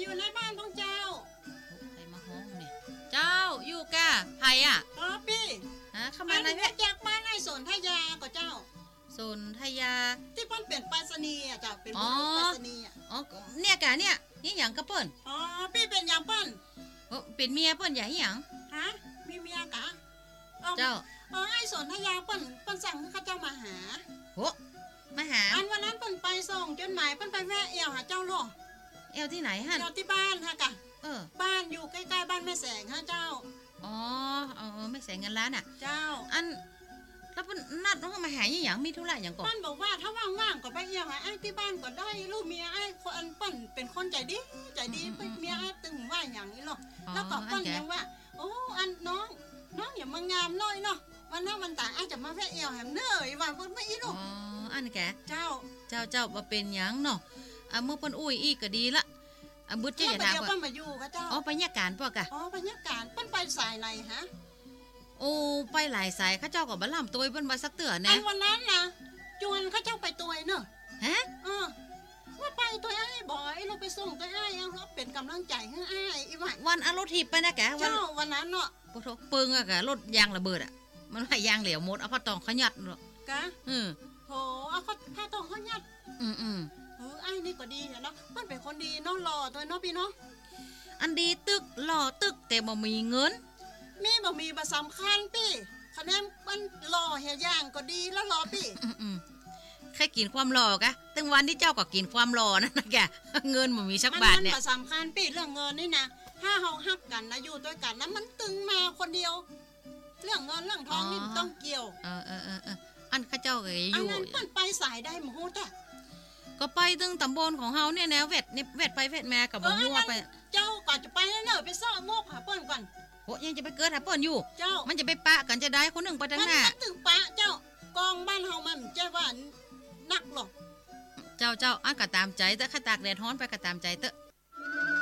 อยู่ในบ้านของเจ้าใครมาห้องเนี่ยเจ้าอยู่กะไผอ่ะพี่เข้ามาในแจกบ้านให้สนทยาก็เจ้าสนทยาที่เปิ้นเปลี่ยนไปรษณีย์อ่ะเจ้าเป็นไปรษณีย์อ๋อเนี่ยกะเนี่ยนี่หยังกะเปิ้นพี่เป็นหยังเปิ้นเป็นเมียเปิ้นใหญ่หยังฮะมีเมียกะเจ้าไอ้สนทยาเปิ้นสั่งให้ข้าเจ้ามาหาโหมาหาอันวันนั้นเปิ้นไปส่งจดหมายเปิ้นไปแวะเอวหาเจ้าหรอเอวที่ไหนฮะเอวที่บ้านฮะกะบ้านอยู่ใกล้ๆบ้านแม่แสงฮะเจ้าแม่แสงเงินล้านอ่ะเจ้าอันแล้วเปิ้นนัดน้องมาหาหยังมีธุระหยังก่อนเปิ้นบอกว่าถ้าว่างๆก็ไปเอวหาไอ้ที่บ้านก็ได้ลูกเมียไอ้คนเปิ้นเป็นคนใจดีเมียไอ้ตึงว่าหยังนี่หรอแล้วก็เปิ้นยังว่าโอ้อันน้องอย่ามางามน้อยเนาะวันนั้นวันต่างไอ้จะมาแวะเอวแหมเนยว่าเปิ้นไม่อีหรอกอันแกเจ้าบ่เป็นหยังเนาะเมื่อเปิ้นอุ้ยอีกก็ดีละบึดจะอย่าถามว่าเปิ้นมาอยู่กะเจ้าไปยาการป่ะกะไปยาการเปิ้นไปสายไหนฮะโอ้ไปหลายสายข้าเจ้าก็บ่ล่ำตัวเปิ้นมาสักเตือแน่วันนั้นน่ะจวนข้าเจ้าไปตัวเนอะฮะว่าไปตัวไอ้บ่อยเราไปส่งตัวไอ้เอารถเป็นกำลังใจให้ไอ้อีวันเอารถถีบไปนะแกเจ้าวันนั้นเนาะโอ้โหปึงอะกะรถยางระเบิดอะมันว่ายางเหลวหมดเอาผ้าตองเขายัดเนาะกะโหเอาผ้าตองเขายัดไอ้นี่ก็ดีเนาะมันเป็นคนดีเนาะหล่อตัวเนาะพี่เนาะอันดีตึกหล่อตึกแต่บ่มีเงินบ่มีบ่สำคัญพี่คะแนนมันหล่อเฮียย่างก็ดีแล้วหล่อพี่แค่กินความหล่อกะตั้งวันที่เจ้าก็กินความหล่อนั่นนะแกเงินบ่มีสักบาทเนี่ยมันบ่สำคัญพี่เรื่องเงินนี่นะถ้าเฮาฮักกันนะอยู่ด้วยกันนะมันตึงมาคนเดียวเรื่องเงินเรื่องทองนี่ต้องเกี่ยวอันข้าเจ้าก็อยู่อันนั้นเปิ้นไปสายได้หมู่จ้ะก็ไปถึงตำบลของเฮาเนี่ยแนวเวทไปเวทมากับบ่ฮู้ว่าไปเจ้าก่อนจะไปเนอะไปซ้อโมกหาเปิ้นก่อนโหยังจะไปเกิดหาเปิ้นอยู่เจ้ามันจะไปปะกันจะได้คนนึงไปทางหน้ามันถึงปะเจ้ากองบ้านเฮามันจะว่านักหรอกเจ้าอันก็ตามใจแต่ข้าตากแดดร้อนไปก็ตามใจเตอะ